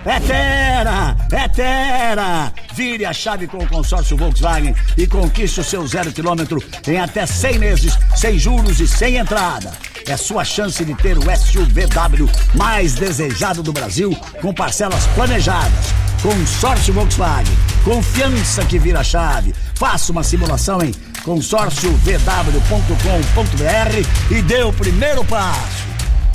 É Tera! Vire a chave com o consórcio Volkswagen e conquiste o seu 0 km em até 100 meses, sem juros e sem entrada. É sua chance de ter o SUVW mais desejado do Brasil, com parcelas planejadas. Consórcio Volkswagen, confiança que vira chave. Faça uma simulação em consórciovw.com.br e dê o primeiro passo.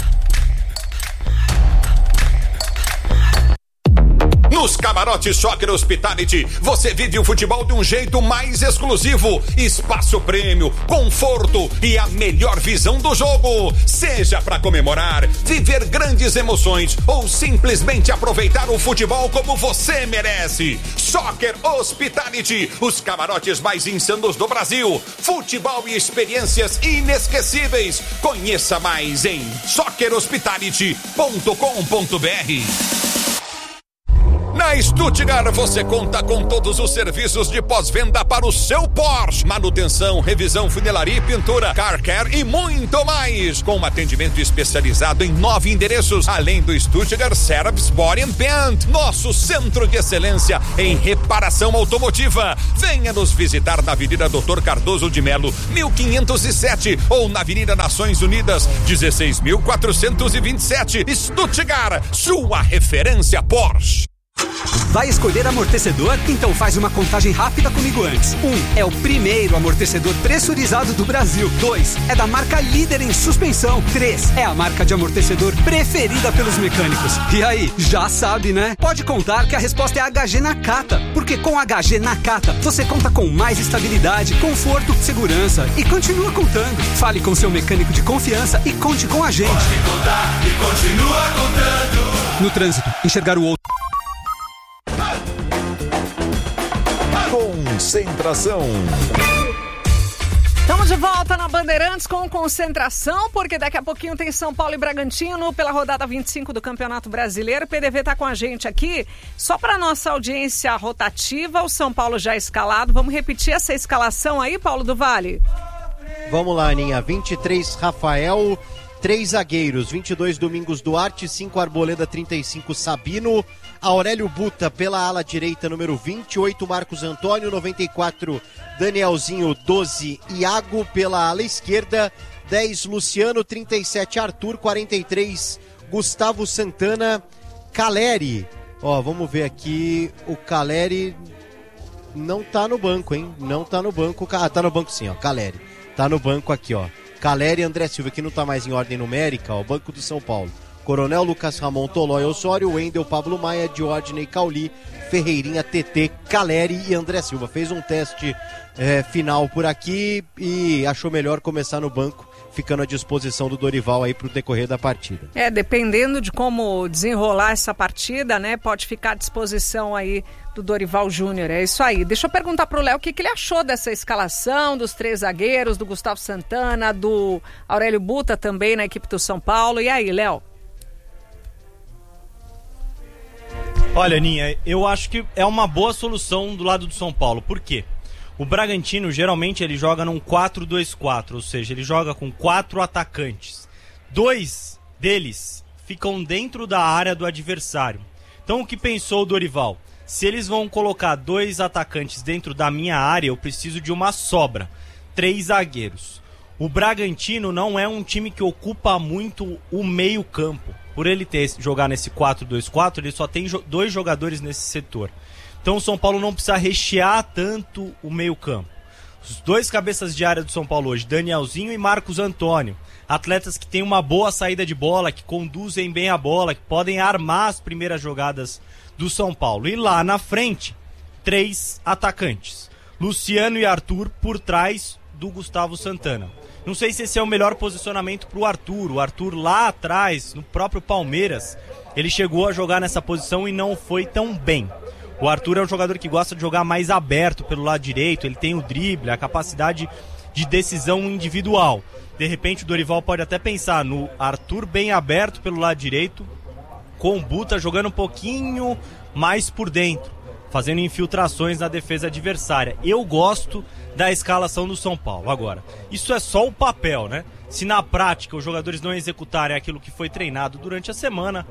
Nos camarotes Soccer Hospitality, você vive o futebol de um jeito mais exclusivo. Espaço prêmio, conforto e a melhor visão do jogo. Seja para comemorar, viver grandes emoções ou simplesmente aproveitar o futebol como você merece. Soccer Hospitality, os camarotes mais insanos do Brasil. Futebol e experiências inesquecíveis. Conheça mais em soccerhospitality.com.br. Na Stuttgart você conta com todos os serviços de pós-venda para o seu Porsche. Manutenção, revisão, funilaria e pintura, car care e muito mais. Com um atendimento especializado em 9 endereços, além do Stuttgart Service Body and Paint, nosso centro de excelência em reparação automotiva. Venha nos visitar na Avenida Dr. Cardoso de Melo, 1507 ou na Avenida Nações Unidas, 16.427. Stuttgart, sua referência Porsche. Vai escolher amortecedor? Então faz uma contagem rápida comigo antes. 1. É o primeiro amortecedor pressurizado do Brasil. 2. É da marca líder em suspensão. 3. É a marca de amortecedor preferida pelos mecânicos. E aí, já sabe, né? Pode contar que a resposta é HG Nakata. Porque com HG Nakata, você conta com mais estabilidade, conforto, segurança e continua contando. Fale com seu mecânico de confiança e conte com a gente. Pode contar e continua contando. No trânsito, enxergar o outro. Concentração. Estamos de volta na Bandeirantes com Concentração, porque daqui a pouquinho tem São Paulo e Bragantino pela rodada 25 do Campeonato Brasileiro. O PDV está com a gente aqui, só para nossa audiência rotativa, o São Paulo já escalado. Vamos repetir essa escalação aí, Paulo do Vale? Vamos lá, Aninha. 23, Rafael, 3 zagueiros, 22, Domingos Duarte, 5, Arboleda, 35, Sabino, Aurélio Buta pela ala direita, número 28, Marcos Antônio, 94, Danielzinho, 12, Iago pela ala esquerda, 10, Luciano, 37, Arthur, 43, Gustavo Santana, Caleri. Ó, vamos ver aqui, o Caleri não tá no banco, hein? Não tá no banco, tá no banco sim, ó, Caleri. Tá no banco aqui, ó. Caleri e André Silva, que não tá mais em ordem numérica, ó, Banco do São Paulo. Coronel, Lucas Ramon, Tolói, Osório, Wendel, Pablo Maia, Diódney, Cauli, Ferreirinha, TT, Caleri e André Silva. Fez um teste final por aqui e achou melhor começar no banco, ficando à disposição do Dorival aí pro decorrer da partida. Dependendo de como desenrolar essa partida, né, pode ficar à disposição aí do Dorival Júnior, é isso aí. Deixa eu perguntar pro Léo o que ele achou dessa escalação, dos 3 zagueiros, do Gustavo Santana, do Aurélio Buta também na equipe do São Paulo. E aí, Léo? Olha, Aninha, eu acho que é uma boa solução do lado do São Paulo. Por quê? O Bragantino, geralmente, ele joga num 4-2-4, ou seja, ele joga com 4 atacantes. 2 deles ficam dentro da área do adversário. Então, o que pensou o Dorival? Se eles vão colocar 2 atacantes dentro da minha área, eu preciso de uma sobra. 3 zagueiros. O Bragantino não é um time que ocupa muito o meio-campo. Por ele jogar nesse 4-2-4, ele só tem 2 jogadores nesse setor. Então o São Paulo não precisa rechear tanto o meio-campo. Os 2 cabeças de área do São Paulo hoje, Danielzinho e Marcos Antônio. Atletas que têm uma boa saída de bola, que conduzem bem a bola, que podem armar as primeiras jogadas do São Paulo. E lá na frente, 3 atacantes. Luciano e Arthur por trás do Gustavo Santana. Não sei se esse é o melhor posicionamento para o Arthur. O Arthur lá atrás, no próprio Palmeiras, ele chegou a jogar nessa posição e não foi tão bem. O Arthur é um jogador que gosta de jogar mais aberto pelo lado direito, ele tem o drible, a capacidade de decisão individual. De repente o Dorival pode até pensar no Arthur bem aberto pelo lado direito, com o Buta jogando um pouquinho mais por dentro, fazendo infiltrações na defesa adversária. Eu gosto da escalação do São Paulo. Agora, isso é só o papel, né? Se na prática os jogadores não executarem aquilo que foi treinado durante a semana,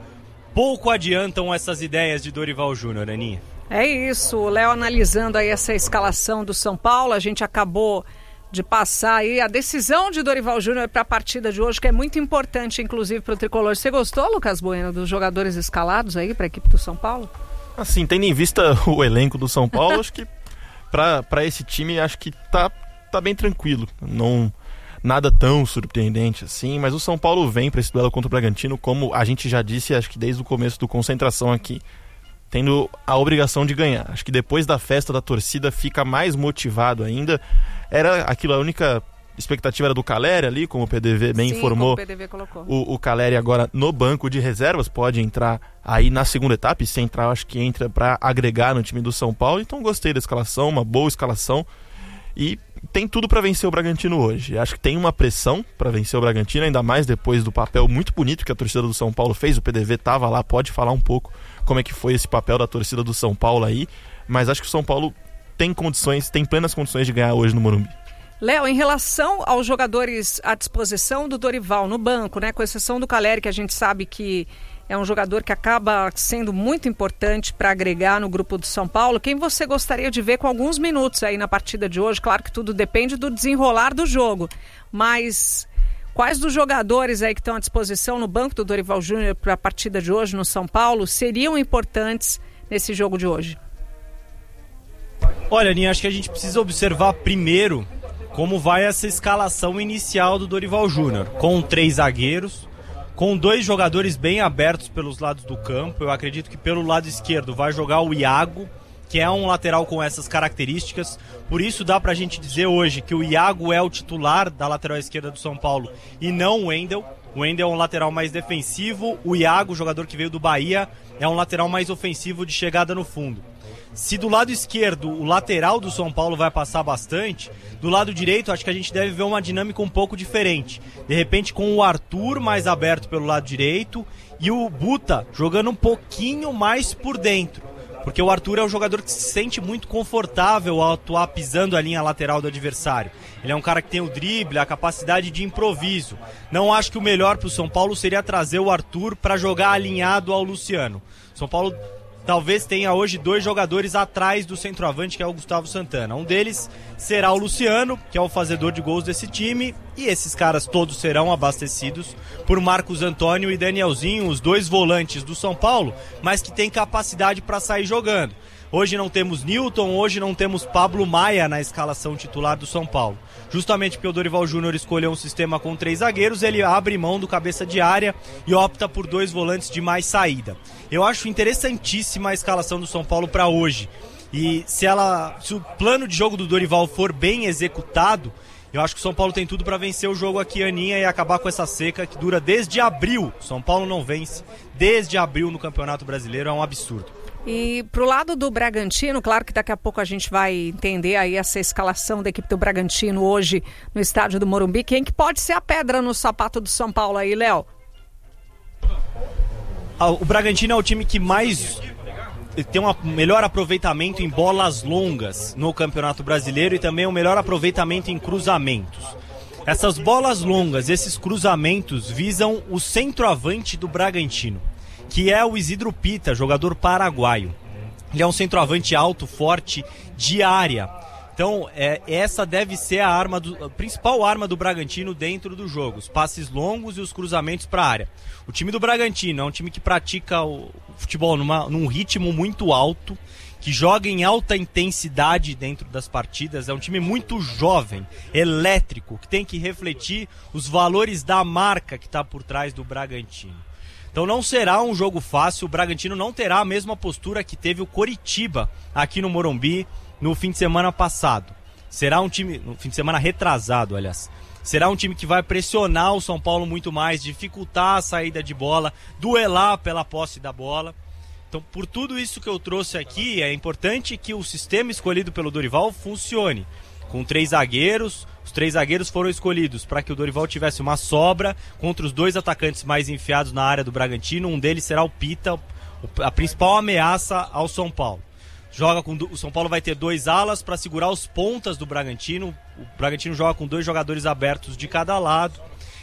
pouco adiantam essas ideias de Dorival Júnior, Aninha. É isso, o Léo analisando aí essa escalação do São Paulo, a gente acabou de passar aí a decisão de Dorival Júnior para a partida de hoje, que é muito importante, inclusive, para o Tricolor. Você gostou, Lucas Bueno, dos jogadores escalados aí para a equipe do São Paulo? Assim, tendo em vista o elenco do São Paulo, acho que para esse time, acho que tá bem tranquilo. Não, nada tão surpreendente assim, mas o São Paulo vem para esse duelo contra o Bragantino, como a gente já disse, acho que desde o começo do Concentração aqui, tendo a obrigação de ganhar. Acho que depois da festa da torcida fica mais motivado ainda. Era aquilo, a única expectativa era do Caleri ali, como o PDV bem informou. Como o PDV colocou. O Caleri agora no banco de reservas, pode entrar aí na segunda etapa, e se entrar, acho que entra para agregar no time do São Paulo. Então gostei da escalação, uma boa escalação, e tem tudo para vencer o Bragantino hoje. Acho que tem uma pressão para vencer o Bragantino, ainda mais depois do papel muito bonito que a torcida do São Paulo fez. O PDV estava lá, pode falar um pouco como é que foi esse papel da torcida do São Paulo aí, mas acho que o São Paulo tem plenas condições de ganhar hoje no Morumbi. Léo, em relação aos jogadores à disposição do Dorival no banco, né, com exceção do Caleri, que a gente sabe que é um jogador que acaba sendo muito importante para agregar no grupo do São Paulo, quem você gostaria de ver com alguns minutos aí na partida de hoje? Claro que tudo depende do desenrolar do jogo, mas quais dos jogadores aí que estão à disposição no banco do Dorival Júnior para a partida de hoje no São Paulo seriam importantes nesse jogo de hoje? Olha, Aninha, acho que a gente precisa observar primeiro como vai essa escalação inicial do Dorival Júnior, com 3 zagueiros, com 2 jogadores bem abertos pelos lados do campo. Eu acredito que pelo lado esquerdo vai jogar o Iago, que é um lateral com essas características. Por isso dá pra gente dizer hoje que o Iago é o titular da lateral esquerda do São Paulo e não o Wendel. O Wendel é um lateral mais defensivo, o Iago, jogador que veio do Bahia, é um lateral mais ofensivo de chegada no fundo. Se do lado esquerdo o lateral do São Paulo vai passar bastante, do lado direito acho que a gente deve ver uma dinâmica um pouco diferente. De repente com o Arthur mais aberto pelo lado direito e o Buta jogando um pouquinho mais por dentro. Porque o Arthur é um jogador que se sente muito confortável ao atuar pisando a linha lateral do adversário. Ele é um cara que tem o drible, a capacidade de improviso. Não acho que o melhor para o São Paulo seria trazer o Arthur para jogar alinhado ao Luciano. São Paulo talvez tenha hoje 2 jogadores atrás do centroavante, que é o Gustavo Santana. Um deles será o Luciano, que é o fazedor de gols desse time, e esses caras todos serão abastecidos por Marcos Antônio e Danielzinho, os 2 volantes do São Paulo, mas que têm capacidade para sair jogando. Hoje não temos Newton, hoje não temos Pablo Maia na escalação titular do São Paulo. Justamente porque o Dorival Júnior escolheu um sistema com 3 zagueiros, ele abre mão do cabeça de área e opta por 2 volantes de mais saída. Eu acho interessantíssima a escalação do São Paulo para hoje. E se o plano de jogo do Dorival for bem executado, eu acho que o São Paulo tem tudo para vencer o jogo aqui, Aninha, e acabar com essa seca que dura desde abril. São Paulo não vence desde abril no Campeonato Brasileiro, é um absurdo. E pro lado do Bragantino, claro que daqui a pouco a gente vai entender aí essa escalação da equipe do Bragantino hoje no estádio do Morumbi. Quem que pode ser a pedra no sapato do São Paulo aí, Léo? O Bragantino é o time que mais tem um melhor aproveitamento em bolas longas no Campeonato Brasileiro e também um melhor aproveitamento em cruzamentos. Essas bolas longas, esses cruzamentos visam o centroavante do Bragantino, que é o Isidro Pita, jogador paraguaio. Ele é um centroavante alto, forte, de área. Então, essa deve ser a principal arma do Bragantino dentro do jogo. Os passes longos e os cruzamentos para a área. O time do Bragantino é um time que pratica o futebol num ritmo muito alto, que joga em alta intensidade dentro das partidas. É um time muito jovem, elétrico, que tem que refletir os valores da marca que está por trás do Bragantino. Então não será um jogo fácil, o Bragantino não terá a mesma postura que teve o Coritiba aqui no Morumbi no fim de semana passado. Será um time, no fim de semana retrasado, aliás. Será um time que vai pressionar o São Paulo muito mais, dificultar a saída de bola, duelar pela posse da bola. Então, por tudo isso que eu trouxe aqui, é importante que o sistema escolhido pelo Dorival funcione. Com 3 zagueiros, os 3 zagueiros foram escolhidos para que o Dorival tivesse uma sobra contra os 2 atacantes mais enfiados na área do Bragantino. Um deles será o Pita, a principal ameaça ao São Paulo. O São Paulo vai ter 2 alas para segurar os pontas do Bragantino. O Bragantino joga com 2 jogadores abertos de cada lado.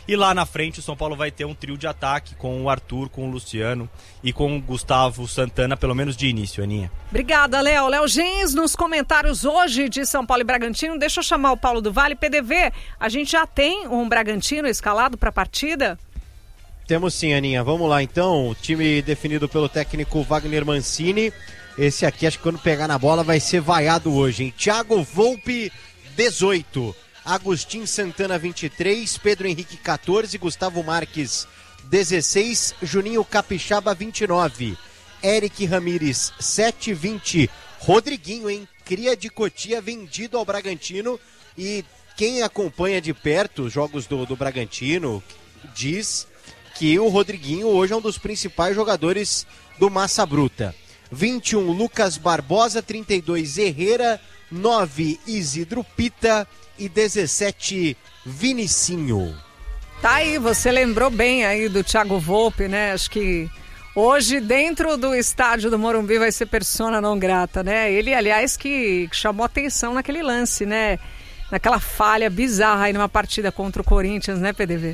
E lá na frente o São Paulo vai ter um trio de ataque com o Arthur, com o Luciano e com o Gustavo Santana, pelo menos de início, Aninha. Obrigada, Léo. Léo Gens, nos comentários hoje de São Paulo e Bragantino, deixa eu chamar o Paulo do Vale. PDV, a gente já tem um Bragantino escalado para a partida? Temos sim, Aninha. Vamos lá então. O time definido pelo técnico Wagner Mancini. Esse aqui, acho que quando pegar na bola vai ser vaiado hoje, hein? Thiago Volpe, 18. Agostinho Santana, 23. Pedro Henrique, 14. Gustavo Marques, 16. Juninho Capixaba, 29. Eric Ramírez, 7, 20. Rodriguinho, hein? Cria de Cotia, vendido ao Bragantino. E quem acompanha de perto os jogos do Bragantino diz que o Rodriguinho hoje é um dos principais jogadores do Massa Bruta. 21, Lucas Barbosa, 32, Herrera, 9, Isidro Pita e 17, Vinicinho. Tá aí, você lembrou bem aí do Thiago Volpe, né? Acho que hoje dentro do estádio do Morumbi vai ser persona não grata, né? Ele, aliás, que chamou atenção naquele lance, né? Naquela falha bizarra aí numa partida contra o Corinthians, né, PDV?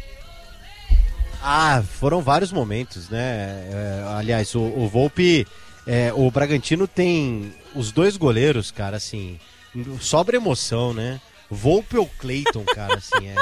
Ah, foram vários momentos, né? Aliás, o Volpe, o Bragantino tem os dois goleiros, cara, assim, sobra emoção, né? Volpe ou Cleiton, cara,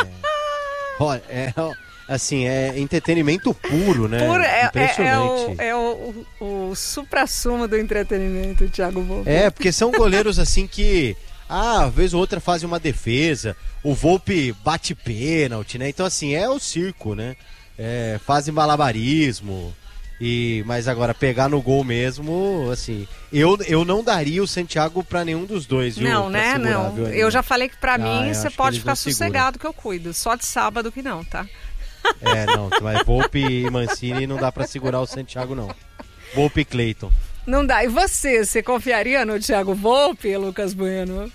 assim, é entretenimento puro, né? Impressionante. É o supra-sumo do entretenimento, o Thiago Volpe. Porque são goleiros assim que, às vezes ou outra fazem uma defesa, o Volpe bate pênalti, né? Então, assim, é o circo, né? Fazem malabarismo, mas agora pegar no gol mesmo, assim, eu não daria o Santiago pra nenhum dos dois, viu? Não, né? Segurar, não. Viu, eu já falei que pra mim você pode ficar sossegado sossegado que eu cuido. Só de sábado que não, tá? Não, mas Volpe e Mancini não dá pra segurar o Santiago, não. Volpe e Cleiton. Não dá. E você confiaria no Thiago Volpe, Lucas Bueno?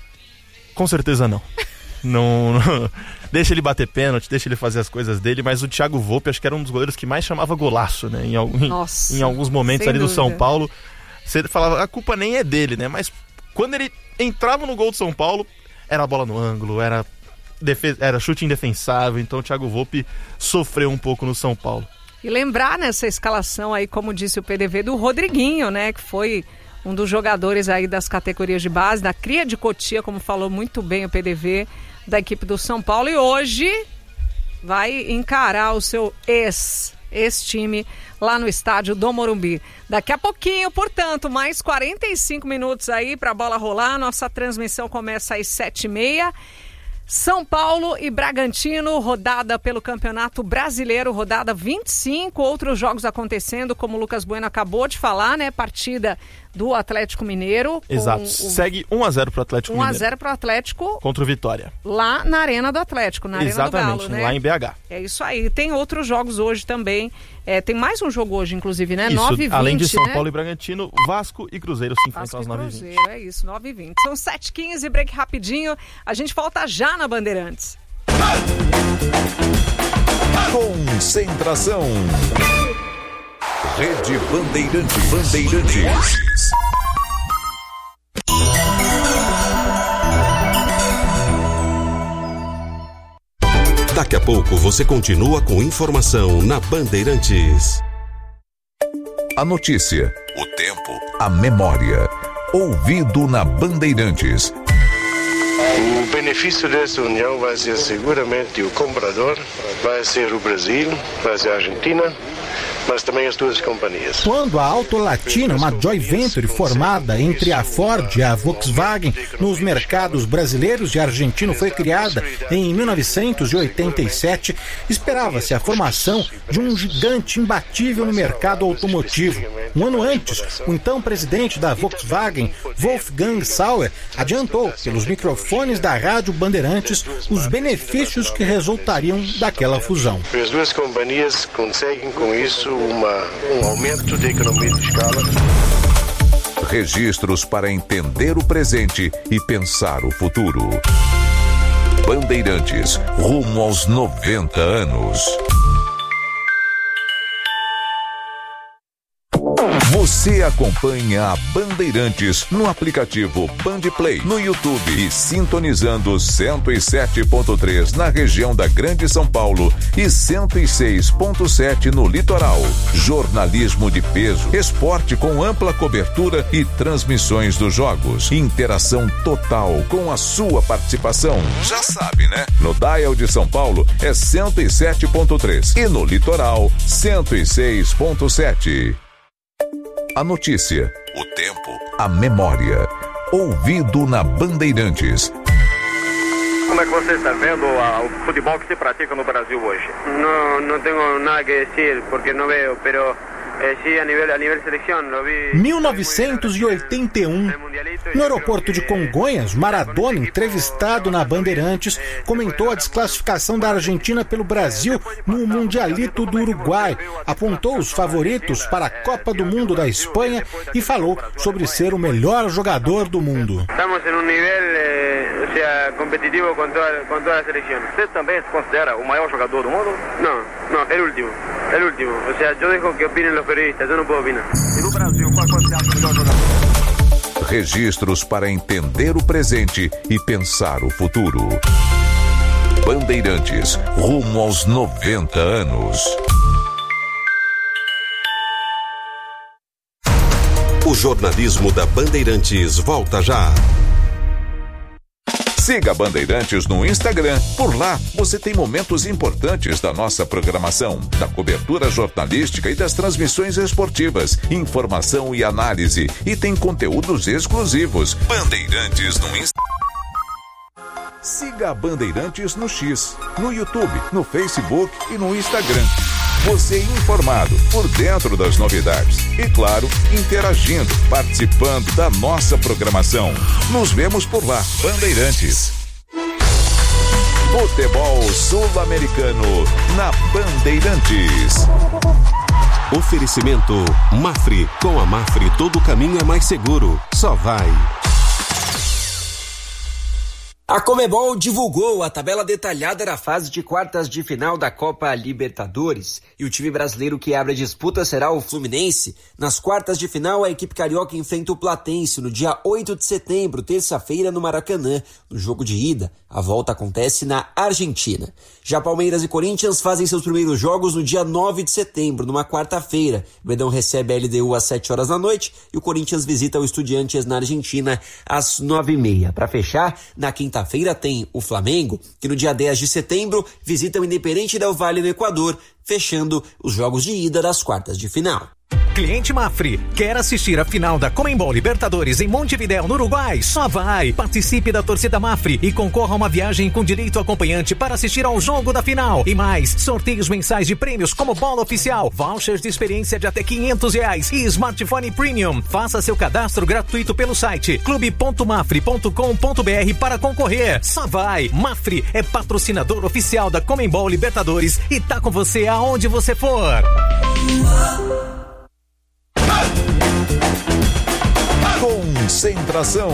Com certeza não. Não, deixa ele bater pênalti, deixa ele fazer as coisas dele, mas o Thiago Volpe acho que era um dos goleiros que mais chamava golaço, né? Em alguns momentos ali do São Paulo, você falava, a culpa nem é dele, né? Mas quando ele entrava no gol do São Paulo, era a bola no ângulo, era chute indefensável, então o Thiago Volpe sofreu um pouco no São Paulo. E lembrar nessa escalação aí, como disse o PDV, do Rodriguinho, né? Que foi um dos jogadores aí das categorias de base, da cria de Cotia, como falou muito bem o PDV, da equipe do São Paulo, e hoje vai encarar o seu ex-time lá no estádio do Morumbi. Daqui a pouquinho, portanto, mais 45 minutos aí para a bola rolar, nossa transmissão começa às 7h30. São Paulo e Bragantino, rodada pelo Campeonato Brasileiro, rodada 25, outros jogos acontecendo, como o Lucas Bueno acabou de falar, né? Partida do Atlético Mineiro. Exato, segue 1-0 pro Atlético Mineiro. 1-0 pro Atlético. Contra o Vitória. Lá na Arena do Atlético, na Arena do Galo, né? Lá em BH. É isso aí, tem outros jogos hoje também, tem mais um jogo hoje, inclusive, né? Isso, 9h20, além de São né? Paulo e Bragantino, Vasco e Cruzeiro se enfrentam às 9h20. Cruzeiro, é isso, 9h20. São 7h15, break rapidinho, a gente volta já na Bandeirantes. Concentração. Rede Bandeirantes. Daqui a pouco você continua com informação na Bandeirantes. A notícia, o tempo, a memória. Ouvido na Bandeirantes. O benefício dessa união vai ser seguramente o comprador, vai ser o Brasil, vai ser a Argentina, mas também as duas companhias. Quando a Auto Latina, uma joint venture formada entre a Ford e a Volkswagen nos mercados brasileiros e argentino, foi criada em 1987, esperava-se a formação de um gigante imbatível no mercado automotivo. Um ano antes, o então presidente da Volkswagen, Wolfgang Sauer, adiantou pelos microfones da Rádio Bandeirantes os benefícios que resultariam daquela fusão. As duas companhias conseguem com isso um aumento de economia de escala. Registros para entender o presente e pensar o futuro. Bandeirantes, rumo aos 90 anos. Você acompanha a Bandeirantes no aplicativo Bandplay, no YouTube e sintonizando 107.3 na região da Grande São Paulo e 106.7 no litoral. Jornalismo de peso, esporte com ampla cobertura e transmissões dos jogos. Interação total com a sua participação. Já sabe, né? No dial de São Paulo é 107.3 e no litoral 106.7. A notícia, o tempo, a memória. Ouvido na Bandeirantes. Como é que você está vendo o futebol que se pratica no Brasil hoje? Não tenho nada que dizer, porque não vejo, pero sí, a nível seleção, lo vi. 1981, no aeroporto de Congonhas, Maradona, entrevistado na Bandeirantes, comentou a desclassificação da Argentina pelo Brasil no Mundialito do Uruguai, apontou os favoritos para a Copa do Mundo da Espanha e falou sobre ser o melhor jogador do mundo. Estamos em nível competitivo com toda a seleção. Você também se considera o maior jogador do mundo? Não, é o último. Eu deixo que opinem os periodistas, eu não posso opinar. E no Brasil, qual você acha o melhor jogador? Registros para entender o presente e pensar o futuro. Bandeirantes, rumo aos 90 anos. O jornalismo da Bandeirantes volta já. Siga a Bandeirantes no Instagram. Por lá, você tem momentos importantes da nossa programação, da cobertura jornalística e das transmissões esportivas, informação e análise. E tem conteúdos exclusivos. Bandeirantes no Instagram. Siga a Bandeirantes no X, no YouTube, no Facebook e no Instagram. Você informado, por dentro das novidades. E claro, interagindo, participando da nossa programação. Nos vemos por lá, Bandeirantes. Futebol sul-americano na Bandeirantes. Oferecimento Mafre. Com a Mafre todo caminho é mais seguro. Só vai. A Conmebol divulgou a tabela detalhada da fase de quartas de final da Copa Libertadores e o time brasileiro que abre a disputa será o Fluminense. Nas quartas de final, a equipe carioca enfrenta o Platense no dia 8 de setembro, terça-feira, no Maracanã. No jogo de ida, a volta acontece na Argentina. Já Palmeiras e Corinthians fazem seus primeiros jogos no dia 9 de setembro, numa quarta-feira. O Verdão recebe a LDU às 7 horas da noite e o Corinthians visita o Estudiantes na Argentina às 9h30. Para fechar, na quinta-feira tem o Flamengo, que no dia 10 de setembro visita o Independente del Valle no Equador, fechando os jogos de ida das quartas de final. Cliente Mafre, quer assistir a final da Conmebol Libertadores em Montevidéu, no Uruguai? Só vai! Participe da torcida Mafre e concorra a uma viagem com direito acompanhante para assistir ao jogo da final. E mais, sorteios mensais de prêmios como bola oficial, vouchers de experiência de até R$500 e smartphone premium. Faça seu cadastro gratuito pelo site clube.mafre.com.br para concorrer. Só vai! Mafre é patrocinador oficial da Conmebol Libertadores e tá com você aonde você for. Concentração.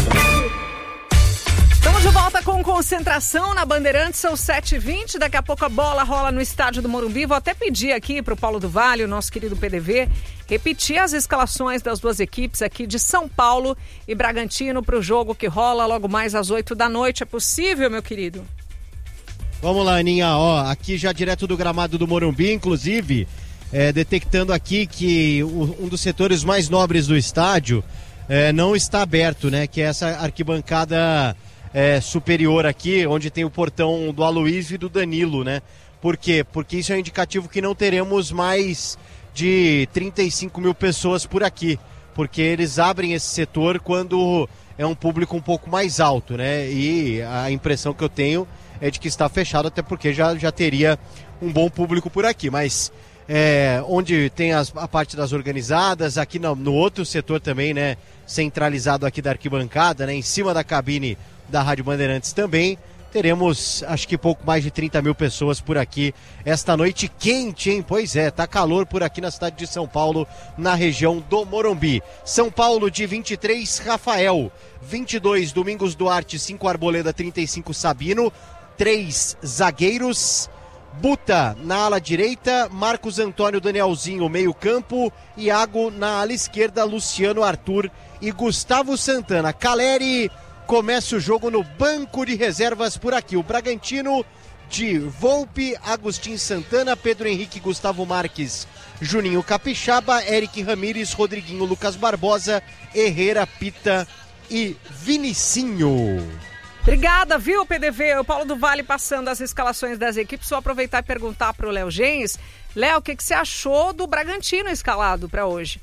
Estamos de volta com Concentração na Bandeirantes, são 7h20, daqui a pouco a bola rola no estádio do Morumbi. Vou até pedir aqui para o Paulo do Vale, o nosso querido PDV, repetir as escalações das duas equipes aqui de São Paulo e Bragantino para o jogo que rola logo mais às 8 da noite. É possível, meu querido? Vamos lá, Aninha, aqui já direto do gramado do Morumbi, inclusive, detectando aqui que um dos setores mais nobres do estádio não está aberto, né? Que é essa arquibancada superior aqui, onde tem o portão do Aloysio e do Danilo, né? Por quê? Porque isso é um indicativo que não teremos mais de 35 mil pessoas por aqui, porque eles abrem esse setor quando é um público um pouco mais alto, né? E a impressão que eu tenho é de que está fechado, até porque já teria um bom público por aqui, mas onde tem a parte das organizadas, aqui no outro setor também, né, centralizado aqui da arquibancada, né, em cima da cabine da Rádio Bandeirantes também, teremos acho que pouco mais de 30 mil pessoas por aqui esta noite quente, hein? Pois é, tá calor por aqui na cidade de São Paulo, na região do Morumbi. São Paulo de 23, Rafael, 22, Domingos Duarte, 5, Arboleda, 35, Sabino, 3 zagueiros, Buta na ala direita, Marcos Antônio, Danielzinho, meio campo, Iago na ala esquerda, Luciano, Arthur e Gustavo Santana. Caleri começa o jogo no banco de reservas por aqui. O Bragantino de Volpe, Agostinho Santana, Pedro Henrique, Gustavo Marques, Juninho Capixaba, Eric Ramírez, Rodriguinho, Lucas Barbosa, Herrera, Pita e Vinicinho. Obrigada, viu, PDV? O Paulo do Vale passando as escalações das equipes. Vou aproveitar e perguntar para o Léo Gens. Léo, o que você achou do Bragantino escalado para hoje?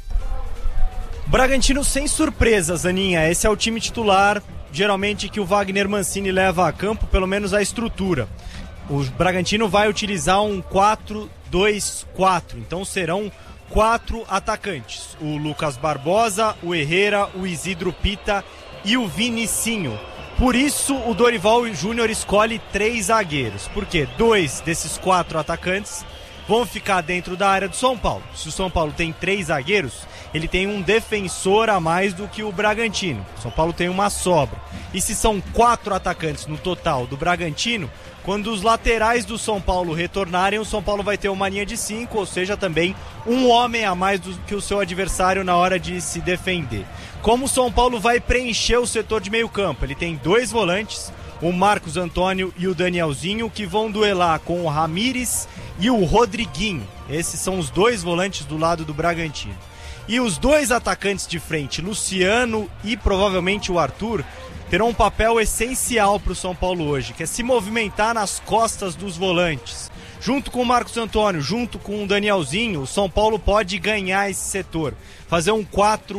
Bragantino sem surpresas, Aninha. Esse é o time titular, geralmente, que o Wagner Mancini leva a campo, pelo menos a estrutura. O Bragantino vai utilizar um 4-2-4, então serão 4 atacantes. O Lucas Barbosa, o Herrera, o Isidro Pita e o Vinicinho. Por isso o Dorival Júnior escolhe 3 zagueiros, porque 2 desses 4 atacantes vão ficar dentro da área do São Paulo. Se o São Paulo tem 3 zagueiros, ele tem um defensor a mais do que o Bragantino. O São Paulo tem uma sobra. E se são 4 atacantes no total do Bragantino, quando os laterais do São Paulo retornarem, o São Paulo vai ter uma linha de 5, ou seja, também um homem a mais do que o seu adversário na hora de se defender. Como o São Paulo vai preencher o setor de meio campo? Ele tem 2 volantes, o Marcos Antônio e o Danielzinho, que vão duelar com o Ramírez e o Rodriguinho. Esses são os 2 volantes do lado do Bragantino. E os 2 atacantes de frente, Luciano e provavelmente o Arthur, terão um papel essencial para o São Paulo hoje, que é se movimentar nas costas dos volantes. Junto com o Marcos Antônio, junto com o Danielzinho, o São Paulo pode ganhar esse setor, fazer um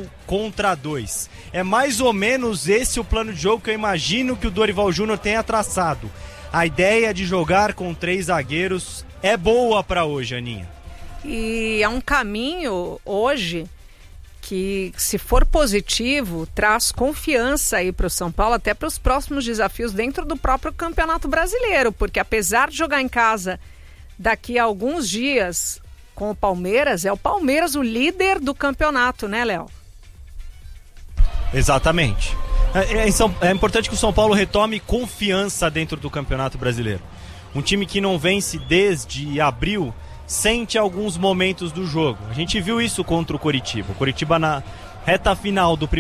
4-2. É mais ou menos esse o plano de jogo que eu imagino que o Dorival Júnior tenha traçado. A ideia de jogar com 3 zagueiros é boa para hoje, Aninha. E é um caminho hoje que, se for positivo, traz confiança aí para o São Paulo, até para os próximos desafios dentro do próprio Campeonato Brasileiro, porque apesar de jogar em casa daqui a alguns dias com o Palmeiras, é o Palmeiras o líder do campeonato, né, Léo? Exatamente. É importante que o São Paulo retome confiança dentro do Campeonato Brasileiro. Um time que não vence desde abril sente alguns momentos do jogo. A gente viu isso contra o Coritiba. O Coritiba na reta final do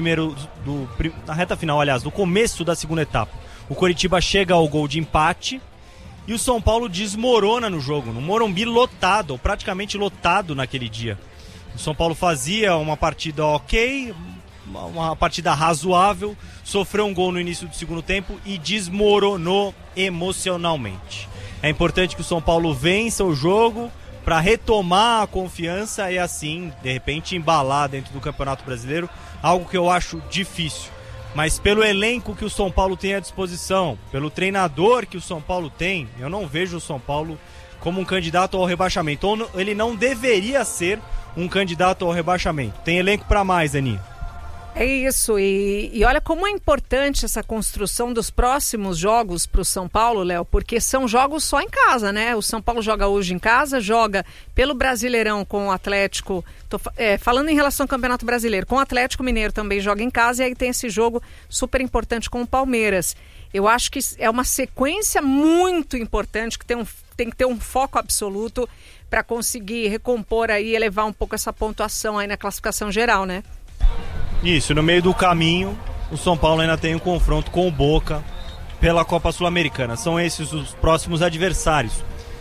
começo da segunda etapa. O Coritiba chega ao gol de empate e o São Paulo desmorona no jogo. No Morumbi lotado, ou praticamente lotado naquele dia. O São Paulo fazia uma partida ok, uma partida razoável, sofreu um gol no início do segundo tempo e desmoronou emocionalmente. É importante que o São Paulo vença o jogo para retomar a confiança e assim, de repente, embalar dentro do Campeonato Brasileiro, algo que eu acho difícil. Mas pelo elenco que o São Paulo tem à disposição, pelo treinador que o São Paulo tem, eu não vejo o São Paulo como um candidato ao rebaixamento. Ou ele não deveria ser um candidato ao rebaixamento. Tem elenco para mais, Aninha. É isso, e olha como é importante essa construção dos próximos jogos para o São Paulo, Léo, porque são jogos só em casa, né? O São Paulo joga hoje em casa, joga pelo Brasileirão com o Atlético, falando em relação ao Campeonato Brasileiro, com o Atlético Mineiro também joga em casa, e aí tem esse jogo super importante com o Palmeiras. Eu acho que é uma sequência muito importante, que tem que ter um foco absoluto para conseguir recompor aí e elevar um pouco essa pontuação aí na classificação geral, né? Isso, no meio do caminho, o São Paulo ainda tem um confronto com o Boca pela Copa Sul-Americana. São esses os próximos adversários.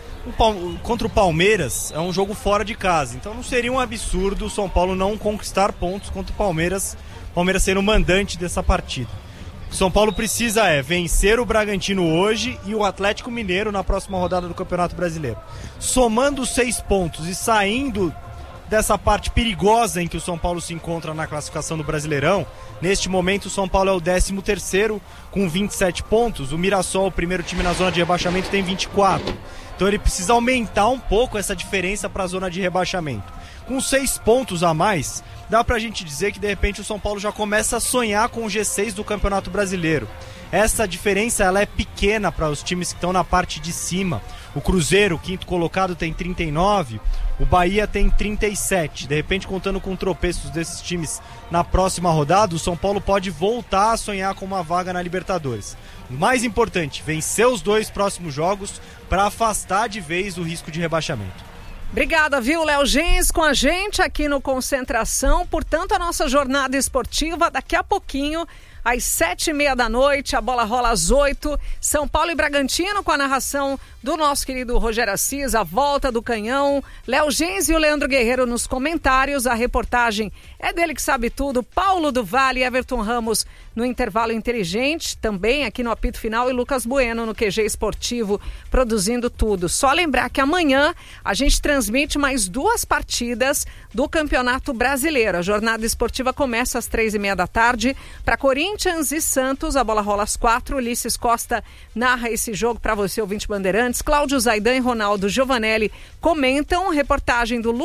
Contra o Palmeiras é um jogo fora de casa, então não seria um absurdo o São Paulo não conquistar pontos contra o Palmeiras sendo o mandante dessa partida. O São Paulo precisa vencer o Bragantino hoje e o Atlético Mineiro na próxima rodada do Campeonato Brasileiro. Somando 6 pontos e saindo dessa parte perigosa em que o São Paulo se encontra na classificação do Brasileirão, neste momento o São Paulo é o 13º com 27 pontos, o Mirassol, o primeiro time na zona de rebaixamento, tem 24. Então ele precisa aumentar um pouco essa diferença para a zona de rebaixamento. Com 6 pontos a mais, dá pra gente dizer que de repente o São Paulo já começa a sonhar com o G6 do Campeonato Brasileiro. essa diferença ela é pequena para os times que estão na parte de cima. O Cruzeiro, quinto colocado, tem 39, o Bahia tem 37. De repente, contando com tropeços desses times na próxima rodada, o São Paulo pode voltar a sonhar com uma vaga na Libertadores. O mais importante, vencer os 2 próximos jogos para afastar de vez o risco de rebaixamento. Obrigada, viu, Léo Gens, com a gente aqui no Concentração. Portanto, a nossa jornada esportiva daqui a pouquinho, às 7h30 da noite, a bola rola às 8h. São Paulo e Bragantino, com a narração do nosso querido Rogério Assis, a volta do Canhão. Léo Gens e o Leandro Guerreiro nos comentários. A reportagem é dele que sabe tudo. Paulo do Vale e Everton Ramos no intervalo inteligente, também aqui no apito final, e Lucas Bueno no QG esportivo, produzindo tudo. Só lembrar que amanhã a gente transmite mais 2 partidas do Campeonato Brasileiro. A jornada esportiva começa às 3h30 da tarde para Corinthians e Santos. A bola rola às 4h. Ulisses Costa narra esse jogo para você, ouvinte Bandeirantes. Cláudio Zaidan e Ronaldo Giovanelli comentam. Reportagem do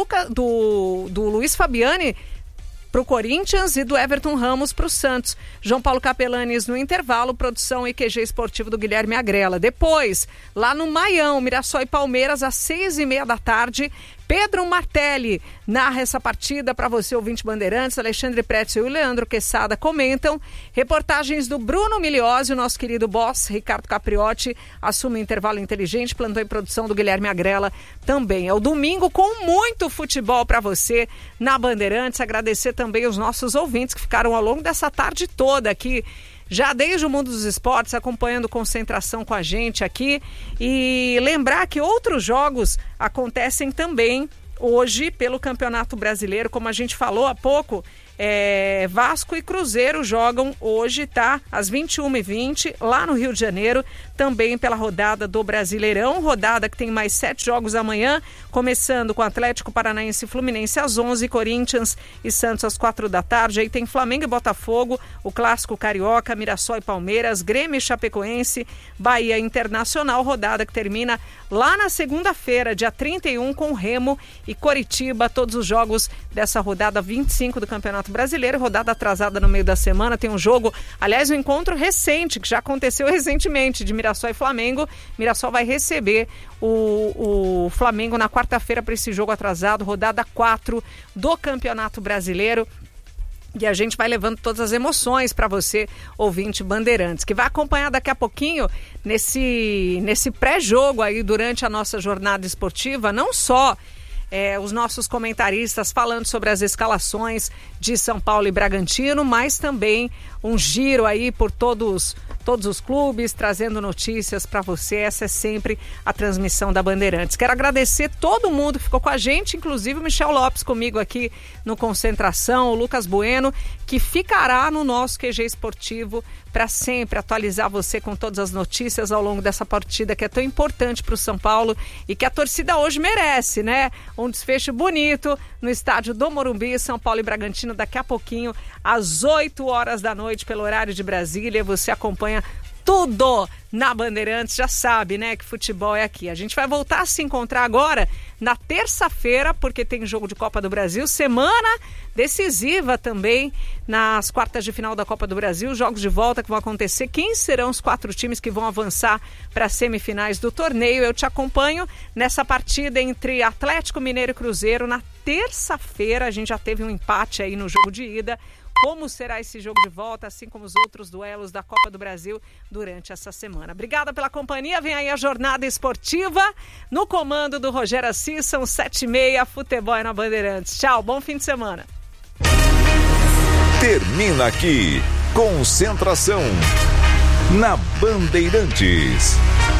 Luiz Fabiani para o Corinthians e do Everton Ramos para o Santos. João Paulo Capelanes no intervalo, produção e QG esportivo do Guilherme Agrela. Depois, lá no Maião, Mirassol e Palmeiras, às 6h30 da tarde, Pedro Martelli narra essa partida para você, ouvinte Bandeirantes. Alexandre Pretzel e o Leandro Quesada comentam. Reportagens do Bruno Miliose, o nosso querido boss, Ricardo Capriotti, assume o intervalo inteligente, plantão e produção do Guilherme Agrela também. É o domingo com muito futebol para você na Bandeirantes. Agradecer também os nossos ouvintes que ficaram ao longo dessa tarde toda aqui, já desde o mundo dos esportes, acompanhando Concentração com a gente aqui. E lembrar que outros jogos acontecem também hoje pelo Campeonato Brasileiro, como a gente falou há pouco. Vasco e Cruzeiro jogam hoje, tá? Às 21h20, lá no Rio de Janeiro, também pela rodada do Brasileirão, rodada que tem mais 7 jogos amanhã, começando com Atlético Paranaense e Fluminense às 11h, Corinthians e Santos às 4 da tarde, aí tem Flamengo e Botafogo, o Clássico Carioca, Mirassol e Palmeiras, Grêmio e Chapecoense, Bahia Internacional, rodada que termina lá na segunda-feira, dia 31, com Remo e Coritiba, todos os jogos dessa rodada 25 do Campeonato Brasileiro, rodada atrasada no meio da semana, tem um jogo, aliás, um encontro recente, que já aconteceu recentemente, de Mirassol e Flamengo. Mirassol vai receber o Flamengo na quarta-feira para esse jogo atrasado, rodada 4 do Campeonato Brasileiro. E a gente vai levando todas as emoções para você, ouvinte Bandeirantes, que vai acompanhar daqui a pouquinho nesse pré-jogo aí durante a nossa jornada esportiva, não só os nossos comentaristas falando sobre as escalações de São Paulo e Bragantino, mas também um giro aí por todos os clubes, trazendo notícias para você. Essa é sempre a transmissão da Bandeirantes. Quero agradecer todo mundo que ficou com a gente, inclusive o Michel Lopes comigo aqui no Concentração, o Lucas Bueno, que ficará no nosso QG esportivo para sempre atualizar você com todas as notícias ao longo dessa partida que é tão importante para o São Paulo e que a torcida hoje merece, né? Um desfecho bonito no estádio do Morumbi, São Paulo e Bragantino, daqui a pouquinho, às 8h da noite, pelo horário de Brasília. Você acompanha tudo na Bandeirantes, já sabe, né, que futebol é aqui. A gente vai voltar a se encontrar agora na terça-feira, porque tem jogo de Copa do Brasil, semana decisiva também nas quartas de final da Copa do Brasil, jogos de volta que vão acontecer. Quem serão os 4 times que vão avançar para as semifinais do torneio? Eu te acompanho nessa partida entre Atlético Mineiro e Cruzeiro. Na terça-feira a gente já teve um empate aí no jogo de ida. Como será esse jogo de volta, assim como os outros duelos da Copa do Brasil durante essa semana. Obrigada pela companhia, vem aí a jornada esportiva no comando do Rogério Assis, são 7h30, futebol é na Bandeirantes. Tchau, bom fim de semana. Termina aqui, Concentração na Bandeirantes.